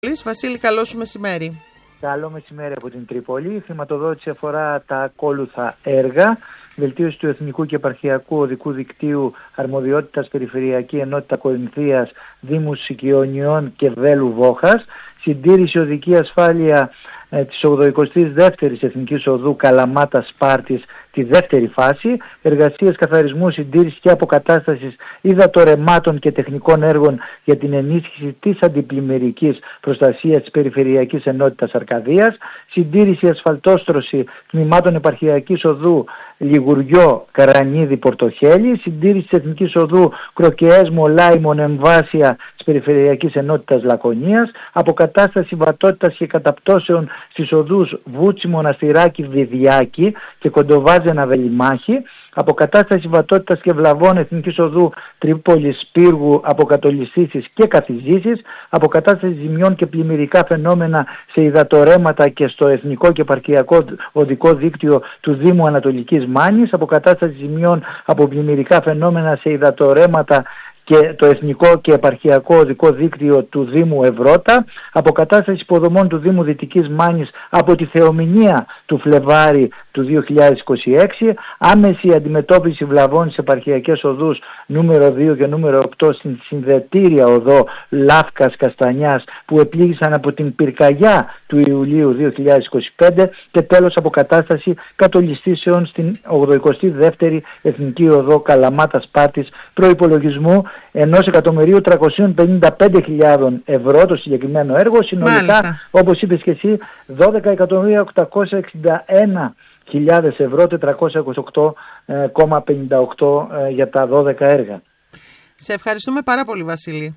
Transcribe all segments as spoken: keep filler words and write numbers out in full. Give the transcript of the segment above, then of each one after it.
Βασίλη, καλό σου μεσημέρι. Καλό μεσημέρι από την Τρίπολη. Η χρηματοδότηση αφορά τα ακόλουθα έργα: βελτίωση του εθνικού και επαρχιακού οδικού δικτύου, αρμοδιότητας περιφερειακή ενότητα Κορινθίας, Δήμου Σικιονιών και Βέλου Βόχας, συντήρηση οδική ασφάλεια ε, της ογδοηκοστής δεύτερης Εθνικής Οδού Καλαμάτα Σπάρτης, τη δεύτερη φάση, εργασίες καθαρισμού, συντήρηση και αποκατάστασης υδατορεμάτων και τεχνικών έργων για την ενίσχυση της αντιπλημμυρικής προστασίας της Περιφερειακής Ενότητας Αρκαδίας, συντήρηση ασφαλτόστρωση τμήματων επαρχιακής οδού Λιγουριό Καρανίδη Πορτοχέλη, συντήρηση της Εθνικής Οδού Κροκεές Μολάιμον Εμβάσια της Περιφερειακής Ενότητας Λακωνίας, αποκατάσταση βατότητας και καταπτώσεων στις οδούς Βούτσι Μοναστηράκι Βιδιάκη και Κοντοβάζενα Βελιμάχη, αποκατάσταση βατότητας και βλαβών Εθνικής Οδού Τρίπολης Πύργου Αποκατολιστήσεις και Καθιζήσεις, αποκατάσταση ζημιών και πλημμυρικά φαινόμενα σε υδατορέματα και στο Εθνικό και Επαρχιακό Οδικό Δίκτυο του Δήμου Ανατολικής Μάνης, αποκατάσταση ζημιών από πλημμυρικά φαινόμενα σε υδατορέματα και το Εθνικό και Επαρχιακό Οδικό Δίκτυο του Δήμου Ευρώτα, αποκατάσταση υποδομών του Δήμου Δυτικής Μάνης από τη θεομηνία του Φλεβάρι του δύο χιλιάδες είκοσι έξι, άμεση αντιμετώπιση βλαβών στις επαρχιακές οδούς νούμερο δύο και νούμερο οκτώ στην συνδετήρια οδό Λάφκας Καστανιάς που επλήγησαν από την πυρκαγιά του Ιουλίου δύο χιλιάδες είκοσι πέντε, και τέλος αποκατάσταση κατολιστήσεων στην ογδοηκοστή δεύτερη Εθνική Οδό Καλαμάτα Σπάρτης προϋπολογισμού ενός εκατομμυρίου τριακόσιες πενήντα πέντε χιλιάδες ευρώ το συγκεκριμένο έργο. Συνολικά, μάλιστα, όπως είπες και εσύ, δώδεκα εκατομμύρια οκτακόσια εξήντα ένα χιλιάδες ευρώ, τετρακόσια είκοσι οκτώ κόμμα πενήντα οκτώ για τα δώδεκα έργα. Σε ευχαριστούμε πάρα πολύ, Βασίλη.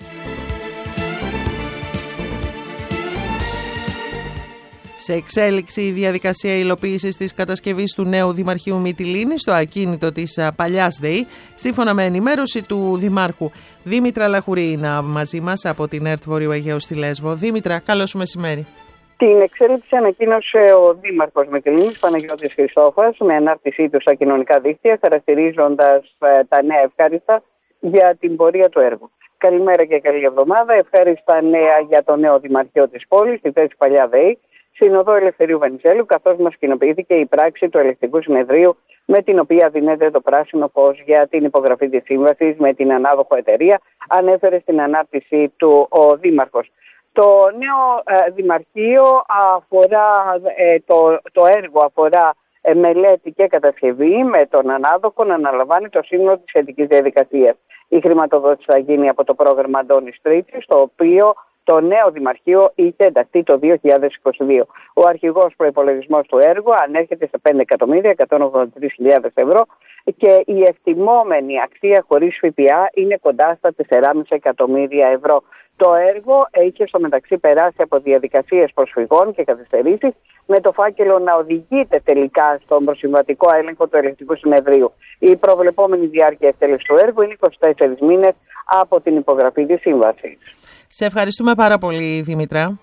Σε εξέλιξη η διαδικασία υλοποίησης της κατασκευής του νέου Δημαρχείου Μυτιλήνης στο ακίνητο της παλιάς ΔΕΗ, σύμφωνα με ενημέρωση του Δημάρχου. Δήμητρα Λαχουρή είναι μαζί μας από την ΕΡΤ Βορείου Αιγαίου στη Λέσβο. Δήμητρα, καλό σου μεσημέρι. Την εξέλιξη ανακοίνωσε ο Δήμαρχος Μυτιλήνης, Παναγιώτης Χριστόφας, με ανάρτησή του στα κοινωνικά δίκτυα, χαρακτηρίζοντας ε, τα νέα ευχάριστα για την πορεία του έργου. Καλημέρα και καλή εβδομάδα. Ευχάριστα νέα για το νέο Δημαρχείο της πόλης, στη θέση παλιά ΔΕΗ, στην οδό Ελευθερίου Βενιζέλου, καθώς μας κοινοποιήθηκε η πράξη του Ελεκτικού Συνεδρίου με την οποία δίνεται το πράσινο φως για την υπογραφή της σύμβασης με την ανάδοχο εταιρεία, ανέφερε στην ανάρτησή του ο Δήμαρχος. Το νέο ε, Δημαρχείο αφορά, ε, το, το έργο αφορά ε, μελέτη και κατασκευή, με τον ανάδοχο να αναλαμβάνει το σύνολο της σχετικής διαδικασίας. Η χρηματοδότηση θα γίνει από το πρόγραμμα Αντώνης Τρίτης, το οποίο το νέο Δημαρχείο είχε ενταχθεί το δύο χιλιάδες είκοσι δύο. Ο αρχηγός προϋπολογισμός του έργου ανέρχεται σε πέντε εκατομμύρια εκατόν ογδόντα τρεις χιλιάδες ευρώ και η εκτιμόμενη αξία χωρίς ΦΠΑ είναι κοντά στα τέσσερα κόμμα πέντε εκατομμύρια ευρώ. Το έργο είχε στο μεταξύ περάσει από διαδικασίες προσφυγών και καθυστερήσεις, με το φάκελο να οδηγείται τελικά στον προσυμβατικό έλεγχο του Ελεκτικού Συνεδρίου. Η προβλεπόμενη διάρκεια εκτέλεσης του έργου είναι είκοσι τέσσερις μήνες από την υπογραφή της σύμβασης. Σε ευχαριστούμε πάρα πολύ, Δήμητρα.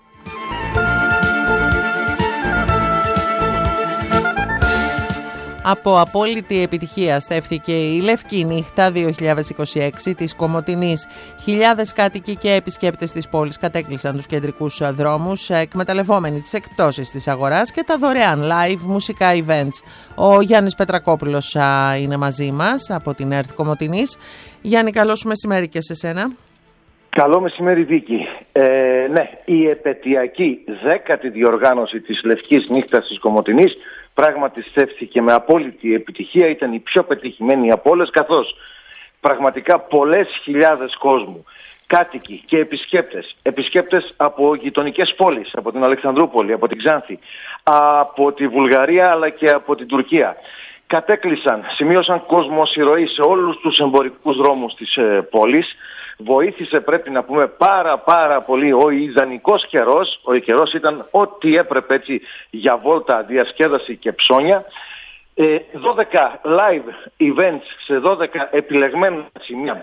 Από απόλυτη επιτυχία στέφθηκε η Λευκή Νύχτα δύο χιλιάδες είκοσι έξι της Κομοτηνής. Χιλιάδες κάτοικοι και επισκέπτες της πόλης κατέκλυσαν τους κεντρικούς δρόμους, εκμεταλλευόμενοι τις εκπτώσεις της αγοράς και τα δωρεάν live μουσικά events. Ο Γιάννης Πετρακόπουλος είναι μαζί μας από την ΕΡΤ Κομοτηνής. Γιάννη, καλό σου μεσημέρι και σε σένα. Καλό μεσημέρι, Βίκη. Ε, ναι, η επετειακή δέκατη διοργάνωση της Λευκής Νύχτας της Κομοτηνής πράγματι στέφθηκε με απόλυτη επιτυχία. Ήταν η πιο πετυχημένη από όλες, καθώς πραγματικά πολλές χιλιάδες κόσμου, κάτοικοι και επισκέπτες, επισκέπτες από γειτονικές πόλεις, από την Αλεξανδρούπολη, από την Ξάνθη, από τη Βουλγαρία αλλά και από την Τουρκία, κατέκλυσαν, σημείωσαν κοσμοσυρωή σε όλους τους εμπορικούς δρόμους της ε, πόλης. Βοήθησε, πρέπει να πούμε, πάρα πάρα πολύ ο ιδανικός καιρός. Ο καιρός ήταν ό,τι έπρεπε, έτσι, για βόλτα, διασκέδαση και ψώνια. Ε, δώδεκα live events σε δώδεκα επιλεγμένα σημεία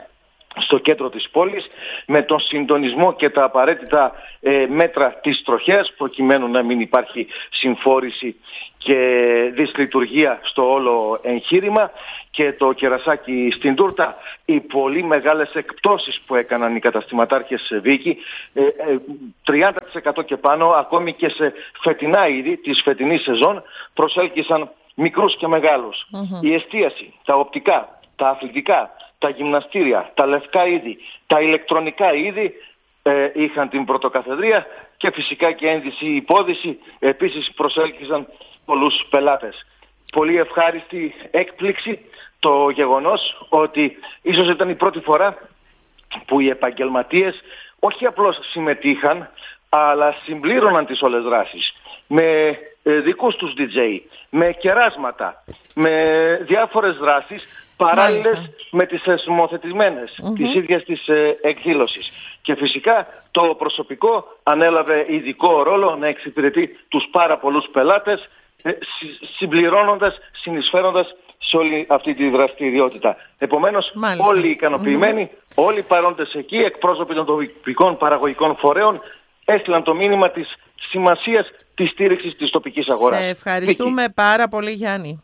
στο κέντρο της πόλης, με τον συντονισμό και τα απαραίτητα ε, μέτρα της τροχέας, προκειμένου να μην υπάρχει συμφόρηση και δυσλειτουργία στο όλο εγχείρημα, και το κερασάκι στην τούρτα, οι πολύ μεγάλες εκπτώσεις που έκαναν οι καταστηματάρχες σε Βίκη, ε, ε, τριάντα τοις εκατό και πάνω, ακόμη και σε φετινά είδη της φετινής σεζόν, προσέλκυσαν μικρούς και μεγάλους. Mm-hmm. Η εστίαση, τα οπτικά, τα αθλητικά, τα γυμναστήρια, τα λευκά είδη, τα ηλεκτρονικά είδη ε, είχαν την πρωτοκαθεδρία, και φυσικά και ένδυση υπόδυση επίσης προσέλκυσαν πολλούς πελάτες. Πολύ ευχάριστη έκπληξη το γεγονός ότι ίσως ήταν η πρώτη φορά που οι επαγγελματίες όχι απλώς συμμετείχαν, αλλά συμπλήρωναν τις όλες δράσεις με ε, δικούς τους ντι τζέι, με κεράσματα, με διάφορες δράσεις παράλληλες Μάλιστα. με τις εσμοθετημένες mm-hmm. της ίδιας της ε, εκδήλωσης. Και φυσικά το προσωπικό ανέλαβε ειδικό ρόλο να εξυπηρετεί τους πάρα πολλούς πελάτες, ε, συμπληρώνοντας, συνεισφέροντας σε όλη αυτή τη δραστηριότητα. Επομένως, Μάλιστα. όλοι ικανοποιημένοι, mm-hmm. όλοι παρόντες εκεί, εκπρόσωποι των τοπικών παραγωγικών φορέων, έστειλαν το μήνυμα της σημασίας της στήριξης της τοπικής αγοράς. Σε ευχαριστούμε Βίκη. πάρα πολύ, Γιάννη.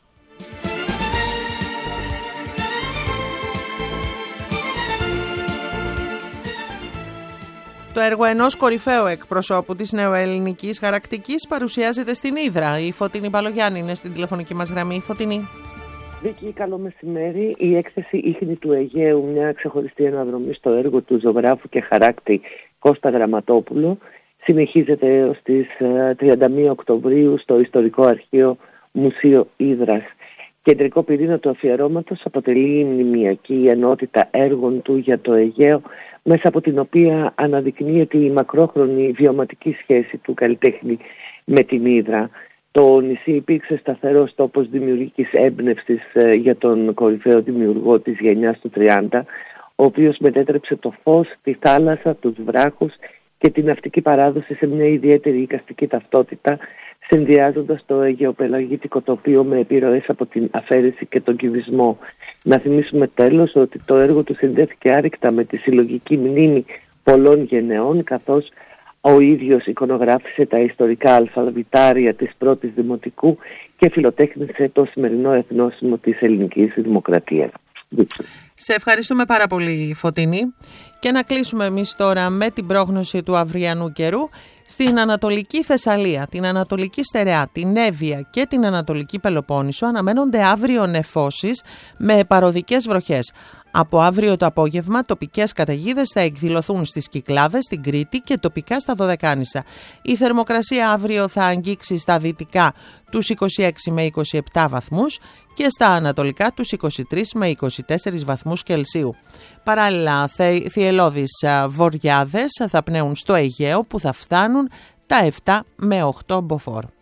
Το έργο ενός κορυφαίου εκπροσώπου της νεοελληνικής χαρακτικής παρουσιάζεται στην Ύδρα. Η Φωτεινή Παλογιάννη είναι στην τηλεφωνική μας γραμμή. Φωτεινή. Βίκη, καλό μεσημέρι. Η έκθεση «Ίχνη του Αιγαίου», μια ξεχωριστή αναδρομή στο έργο του ζωγράφου και χαράκτη Κώστα Γραμματόπουλο, συνεχίζεται έως τις τριάντα μία Οκτωβρίου στο Ιστορικό Αρχείο Μουσείο Ύδρας. Κεντρικό πυρήνα του αφιερώματος αποτελεί η μνημειακή ενότητα έργων του για το Αιγαίο, μέσα από την οποία αναδεικνύεται η μακρόχρονη βιωματική σχέση του καλλιτέχνη με την Ύδρα. Το νησί υπήρξε σταθερός τόπος δημιουργικής έμπνευσης για τον κορυφαίο δημιουργό της γενιάς του τριάντα, ο οποίος μετέτρεψε το φως, τη θάλασσα, τους βράχους και την ναυτική παράδοση σε μια ιδιαίτερη εικαστική ταυτότητα, συνδυάζοντας το αιγαιοπελαγίτικο τοπίο με επιρροές από την αφαίρεση και τον κυβισμό. Να θυμίσουμε τέλος ότι το έργο του συνδέθηκε άρρηκτα με τη συλλογική μνήμη πολλών γενεών, καθώς ο ίδιος εικονογράφησε τα ιστορικά αλφαβητάρια της πρώτης δημοτικού και φιλοτέχνησε το σημερινό εθνόσημο της ελληνικής δημοκρατίας. Σε ευχαριστούμε πάρα πολύ, Φωτεινή. Και να κλείσουμε εμείς τώρα με την πρόγνωση του αυριανού καιρού. Στην Ανατολική Θεσσαλία, την Ανατολική Στερεά, την Εύβοια και την Ανατολική Πελοπόννησο αναμένονται αύριο νεφώσεις με παροδικές βροχές. Από αύριο το απόγευμα τοπικές καταιγίδες θα εκδηλωθούν στις Κυκλάδες, στην Κρήτη και τοπικά στα Δωδεκάνησα. Η θερμοκρασία αύριο θα αγγίξει στα δυτικά τους είκοσι έξι με είκοσι επτά βαθμούς και στα ανατολικά τους είκοσι τρεις με είκοσι τέσσερις βαθμούς Κελσίου. Παράλληλα, θυελλώδεις βοριάδες θα πνέουν στο Αιγαίο που θα φτάνουν τα επτά με οκτώ μποφόρ.